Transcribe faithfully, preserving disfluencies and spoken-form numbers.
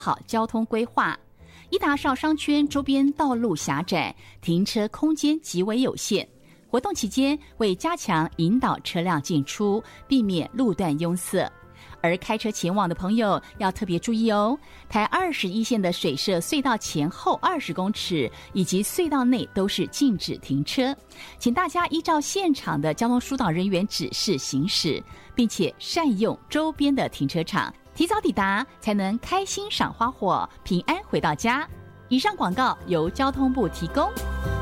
好交通规划。伊达邵商圈周边道路狭窄，停车空间极为有限。活动期间为加强引导车辆进出，避免路段拥塞。而开车前往的朋友要特别注意哦，台二十一线的水社隧道前后二十公尺以及隧道内都是禁止停车，请大家依照现场的交通疏导人员指示行驶，并且善用周边的停车场，提早抵达才能开心赏花火，平安回到家。以上广告由交通部提供。